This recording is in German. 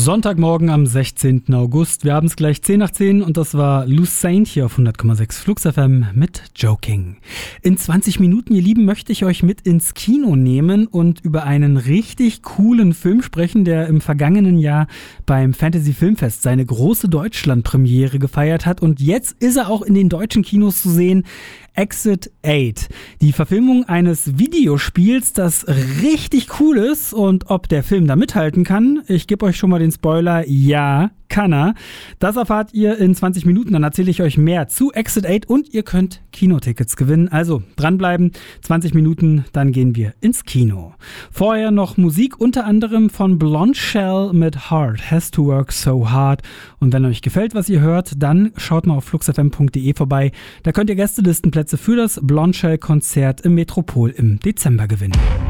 Sonntagmorgen am 16. August. Wir haben es gleich 10 nach 10 und das war Lucene hier auf 100,6 Flux FM mit Joking. In 20 Minuten, ihr Lieben, möchte ich euch mit ins Kino nehmen und über einen richtig coolen Film sprechen, der im vergangenen Jahr beim Fantasy Filmfest seine große Deutschland-Premiere gefeiert hat und jetzt ist er auch in den deutschen Kinos zu sehen. Exit 8. Die Verfilmung eines Videospiels, das richtig cool ist, und ob der Film da mithalten kann, ich gebe euch schon mal den Spoiler, ja, kann er. Das erfahrt ihr in 20 Minuten, dann erzähle ich euch mehr zu Exit 8 und ihr könnt Kinotickets gewinnen. Also dranbleiben, 20 Minuten, dann gehen wir ins Kino. Vorher noch Musik, unter anderem von Blonde Shell mit Hard, Has to Work So Hard. Und wenn euch gefällt, was ihr hört, dann schaut mal auf fluxfm.de vorbei. Da könnt ihr Gästelistenplätze für das Blonde Shell Konzert im Metropol im Dezember gewinnen.